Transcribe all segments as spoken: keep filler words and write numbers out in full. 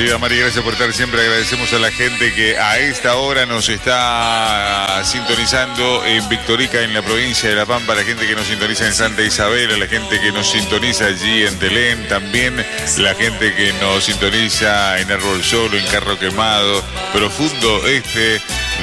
Querida Mari, gracias por estar siempre. Agradecemos a la gente que a esta hora nos está sintonizando en Victorica, en la provincia de La Pampa, la gente que nos sintoniza en Santa Isabel, a la gente que nos sintoniza allí en Telén, también la gente que nos sintoniza en Árbol Solo, en Carro Quemado, profundo este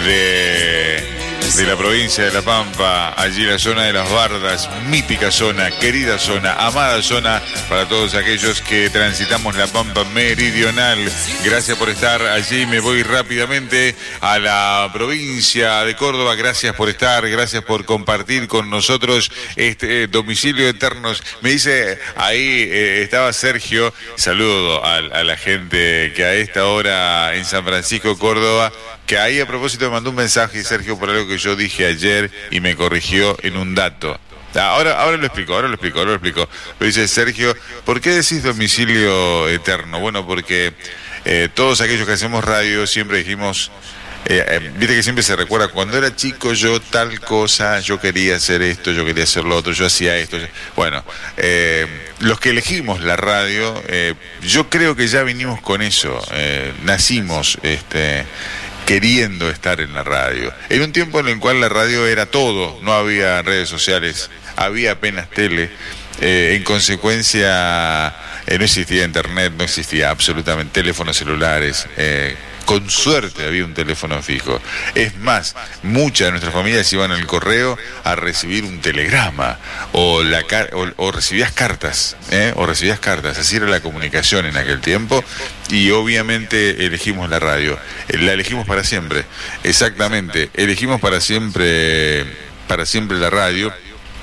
de... de la provincia de La Pampa, allí la zona de Las Bardas, mítica zona, querida zona, amada zona para todos aquellos que transitamos la Pampa meridional. Gracias por estar allí. Me voy rápidamente a la provincia de Córdoba. Gracias por estar, gracias por compartir con nosotros este eh, domicilio eternos. Me dice, ahí eh, estaba Sergio. Saludo a, a la gente que a esta hora en San Francisco, Córdoba, que ahí a propósito me mandó un mensaje, Sergio, por algo que yo dije ayer y me corrigió en un dato. Ahora, ahora lo explico, ahora lo explico, ahora lo explico. Pero dice, Sergio, ¿por qué decís domicilio eterno? Bueno, porque eh, todos aquellos que hacemos radio siempre dijimos, eh, eh, viste que siempre se recuerda, cuando era chico yo tal cosa, yo quería hacer esto, yo quería hacer lo otro, yo hacía esto. Yo... Bueno, eh, los que elegimos la radio, eh, yo creo que ya vinimos con eso, eh, nacimos, este... queriendo estar en la radio. En un tiempo en el cual la radio era todo, no había redes sociales, había apenas tele, eh, en consecuencia eh, no existía internet, no existía absolutamente teléfonos celulares, eh, con suerte había un teléfono fijo. Es más, muchas de nuestras familias iban al correo a recibir un telegrama o, la car- o, o recibías cartas, ¿eh? o recibías cartas, así era la comunicación en aquel tiempo. Y obviamente elegimos la radio, la elegimos para siempre, exactamente, elegimos para siempre, para siempre la radio.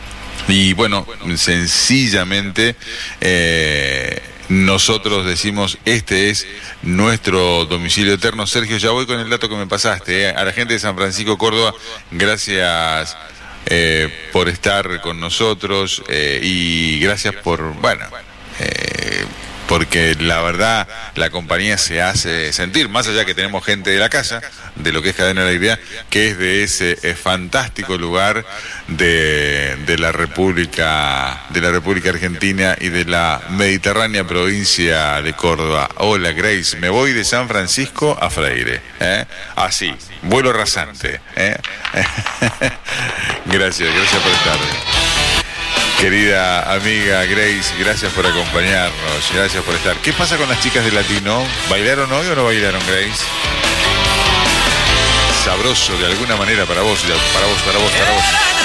Y bueno, sencillamente eh, nosotros decimos, este es nuestro domicilio eterno. Sergio, ya voy con el dato que me pasaste, eh. A la gente de San Francisco, Córdoba, gracias eh, por estar con nosotros eh, y gracias por, bueno, eh, porque la verdad la compañía se hace sentir, más allá que tenemos gente de la casa, de lo que es Cadena La Idea, que es de ese eh, fantástico lugar de, de la República, de la República Argentina y de la mediterránea provincia de Córdoba. Hola Grace, me voy de San Francisco a Freire, ¿eh? Así, vuelo rasante, ¿eh? Gracias, gracias por estar. Querida amiga Grace, gracias por acompañarnos, gracias por estar. ¿Qué pasa con las chicas de Latino? ¿Bailaron hoy o no bailaron, Grace? Sabroso de alguna manera para vos, para vos, para vos, para vos.